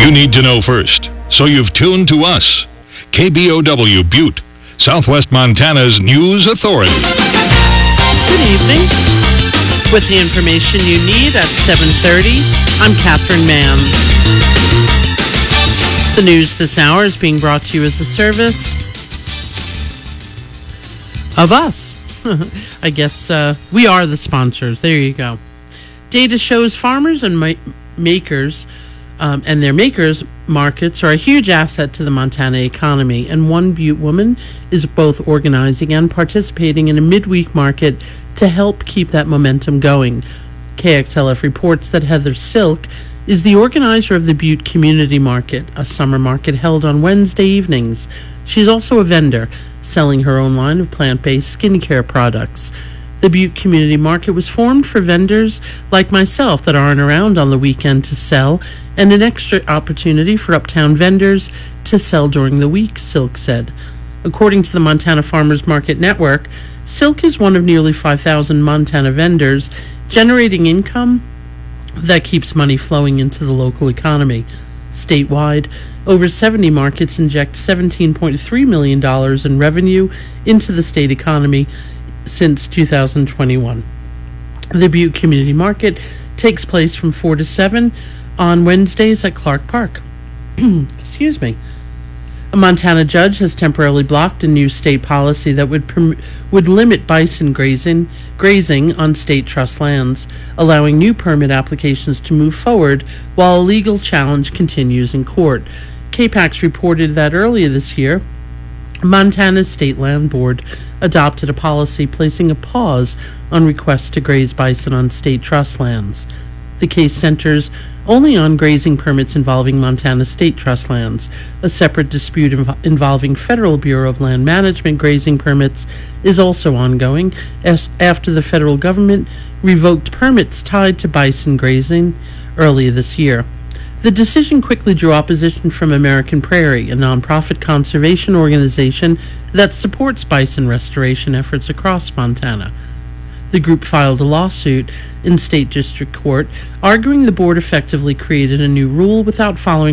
You need to know first, so you've tuned to us. KBOW Butte, Southwest Montana's news authority. Good evening. With the information you need at 7:30, I'm Catherine Mann. The news this hour is being brought to you as a service of us. I guess we are the sponsors. There you go. Data shows farmers and makers and their makers markets are a huge asset to the Montana economy, and one Butte woman is both organizing and participating in a midweek market to help keep that momentum going. KXLF reports that Heather Silk is the organizer of the Butte Community Market, a summer market held on Wednesday evenings. She's also a vendor, selling her own line of plant-based skincare products. The Butte Community Market was formed for vendors like myself that aren't around on the weekend to sell, and an extra opportunity for uptown vendors to sell during the week, Silk said. According to the Montana Farmers Market Network, Silk is one of nearly 5,000 Montana vendors, generating income that keeps money flowing into the local economy. Statewide, over 70 markets inject $17.3 million in revenue into the state economy since 2021. The Butte Community Market takes place from 4 to 7 on Wednesdays at Clark Park. Excuse me. A Montana judge has temporarily blocked a new state policy that would limit bison grazing on state trust lands, allowing new permit applications to move forward while a legal challenge continues in court. KPAX reported that earlier this year, Montana's State Land Board adopted a policy placing a pause on requests to graze bison on state trust lands. The case centers only on grazing permits involving Montana state trust lands. A separate dispute involving Federal Bureau of Land Management grazing permits is also ongoing after the federal government revoked permits tied to bison grazing earlier this year. The decision quickly drew opposition from American Prairie, a nonprofit conservation organization that supports bison restoration efforts across Montana. The group filed a lawsuit in state district court, arguing the board effectively created a new rule without following